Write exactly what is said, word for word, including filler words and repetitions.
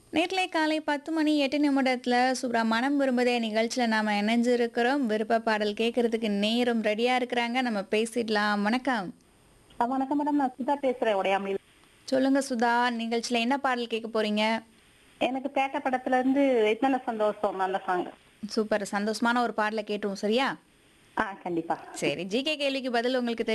நேர்லை காலை பத்து மணி எட்டு நிமிடத்துல சூப்பரா மனம் விரும்புதே நிகழ்ச்சியில நாம இணைஞ்சிருக்கிறோம். விருப்ப பாடல் கேட்கறதுக்கு நேரம் ரெடியா இருக்கிறாங்க. நம்ம பேசிடலாம். வணக்கம். ஆ வணக்கம் மேடம். நான் சுதா பேசுறேன் உடையாமொழியில. சொல்லுங்க சுதா. நிகழ்ச்சியில என்ன பாடல் கேட்க போறீங்க? எனக்கு பேட்ட படத்துல இருந்து "எத்தன சந்தோஷம்" அந்த சாங். சூப்பர். சந்தோஷமான ஒரு பாடல கேட்டுருவோம். சரியா? ஆ கண்டிப்பா. சரி. ஜிகே கேள்விக்கு பதில் உங்களுக்கு